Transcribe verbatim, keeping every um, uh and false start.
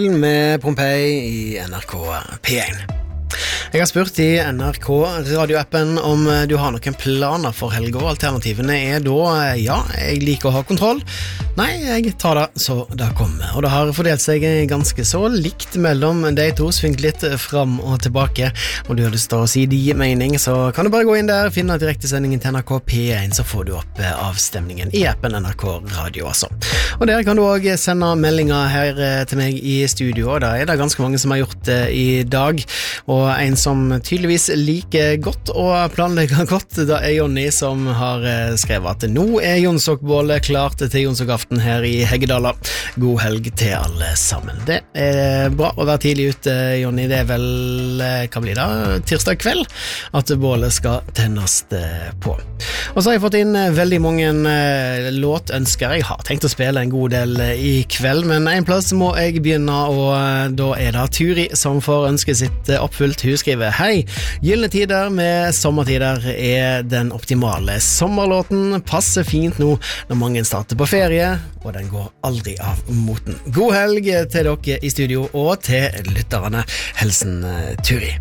med Pompeii i N R K P én. Jeg har spurt i N R K radioappen om du har noen planer for helga. Alternativene er da, ja, jeg liker å ha kontroll. Nei, jeg tar det så det kommer. Og det har fordelt seg ganske så likt mellom de to, svingt litt fram og tilbake. Og du har lyst til å si de mening, så kan du bare gå inn der, finne direktesendingen til N R K P én, så får du opp avstemningen i appen N R K Radio, altså. Og der kan du også sende meldinger her til meg i studio, og da er det ganske mange som har gjort det i dag. Og en som tydeligvis liker godt og planlegger godt, det er Jonny som har skrevet at nå er Jonsokbålet klart til Jonsokaften her i Heggedala. God helg til alle sammen. Det er bra å være tidlig ute, Jonny. Det er vel, hva blir det? Tirsdag kveld at bålet skal tennes på. Og så har jeg fått inn veldig mange låtønsker. Jeg har tenkt å spille en god del i kveld, men en plass må jeg begynne, og da er det Turi som får ønske sitt oppfylt. Hun skriver: Hei, Gyllene tider med sommertider er den optimale sommerlåten. Passer fint nå når mange starter på ferie, og den går aldri av moten. God helg til dere i studio og til lytterne. Helsen Turi.